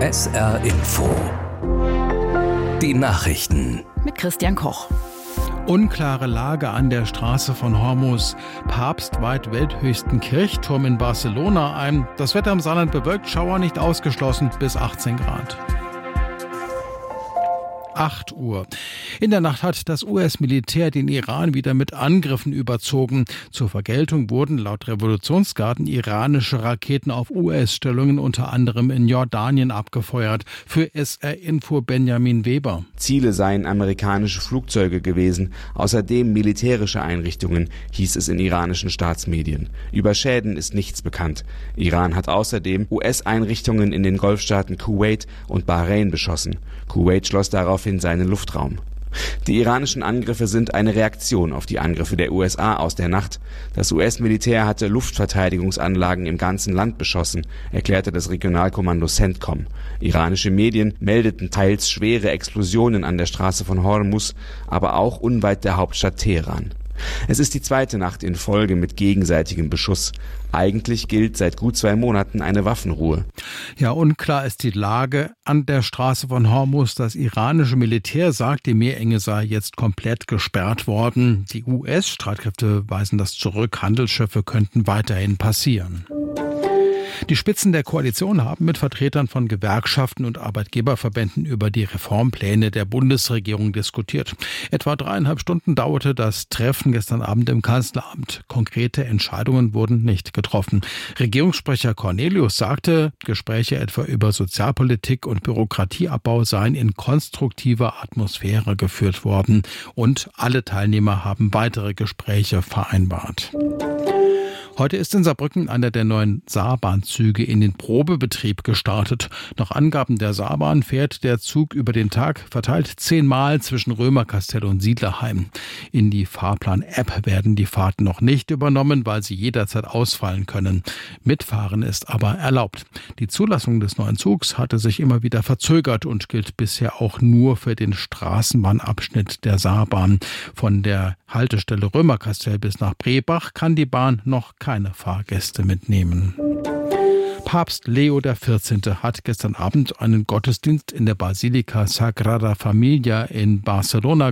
SR Info. Die Nachrichten. Mit Christian Koch. Unklare Lage an der Straße von Hormuz. Papst weiht welthöchsten Kirchturm in Barcelona ein. Das Wetter im Saarland bewölkt, Schauer nicht ausgeschlossen, bis 18 Grad. 8 Uhr. In der Nacht hat das US-Militär den Iran wieder mit Angriffen überzogen. Zur Vergeltung wurden laut Revolutionsgarden iranische Raketen auf US-Stellungen unter anderem in Jordanien abgefeuert. Für SR Info Benjamin Weber. Ziele seien amerikanische Flugzeuge gewesen, außerdem militärische Einrichtungen, hieß es in iranischen Staatsmedien. Über Schäden ist nichts bekannt. Iran hat außerdem US-Einrichtungen in den Golfstaaten Kuwait und Bahrain beschossen. Kuwait schloss daraufhin seinen Luftraum. Die iranischen Angriffe sind eine Reaktion auf die Angriffe der USA aus der Nacht. Das US-Militär hatte Luftverteidigungsanlagen im ganzen Land beschossen, erklärte das Regionalkommando CENTCOM. Iranische Medien meldeten teils schwere Explosionen an der Straße von Hormuz, aber auch unweit der Hauptstadt Teheran. Es ist die zweite Nacht in Folge mit gegenseitigem Beschuss. Eigentlich gilt seit gut 2 Monaten eine Waffenruhe. Ja, unklar ist die Lage an der Straße von Hormuz. Das iranische Militär sagt, die Meerenge sei jetzt komplett gesperrt worden. Die US-Streitkräfte weisen das zurück. Handelsschiffe könnten weiterhin passieren. Die Spitzen der Koalition haben mit Vertretern von Gewerkschaften und Arbeitgeberverbänden über die Reformpläne der Bundesregierung diskutiert. Etwa 3,5 Stunden dauerte das Treffen gestern Abend im Kanzleramt. Konkrete Entscheidungen wurden nicht getroffen. Regierungssprecher Cornelius sagte, Gespräche etwa über Sozialpolitik und Bürokratieabbau seien in konstruktiver Atmosphäre geführt worden. Und alle Teilnehmer haben weitere Gespräche vereinbart. Heute ist in Saarbrücken einer der neuen Saarbahnzüge in den Probebetrieb gestartet. Nach Angaben der Saarbahn fährt der Zug über den Tag verteilt 10-mal zwischen Römerkastell und Siedlerheim. In die Fahrplan-App werden die Fahrten noch nicht übernommen, weil sie jederzeit ausfallen können. Mitfahren ist aber erlaubt. Die Zulassung des neuen Zugs hatte sich immer wieder verzögert und gilt bisher auch nur für den Straßenbahnabschnitt der Saarbahn. Von der Haltestelle Römerkastell bis nach Brebach kann die Bahn noch keine Fahrgäste mitnehmen. Papst Leo XIV. Hat gestern Abend einen Gottesdienst in der Basilika Sagrada Familia in Barcelona